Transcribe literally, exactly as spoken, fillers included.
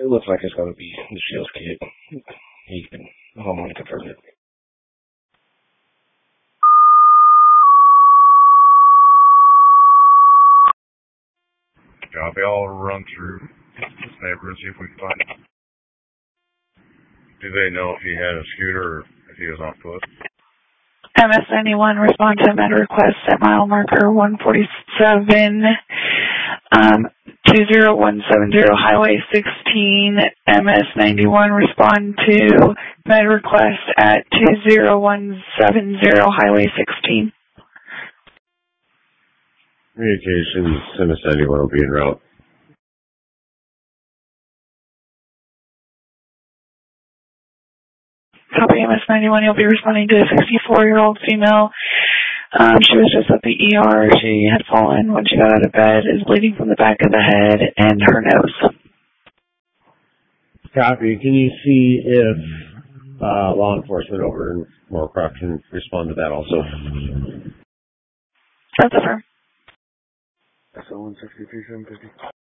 it looks like it's going to be the sales kit. He can, the homeowner confirm it. Copy. I'll run through this neighborhood and see if we can find him. Do they know if he had a scooter or if he was on foot? M S ninety-one, respond to med request at mile marker one forty-seven, um, two zero one seven zero, Highway sixteen. M S ninety-one, respond to med request at two zero one seven zero, Highway sixteen. Communications, M S ninety-one will be en route. Copy. M S ninety-one, you'll be responding to a sixty-four-year-old female. Um, she was just at the E R. She had fallen when she got out of bed, is bleeding from the back of the head and her nose. Copy. Can you see if uh, law enforcement over in Moorcroft can respond to that also? That's affirmed. S O one sixty-three seven fifty.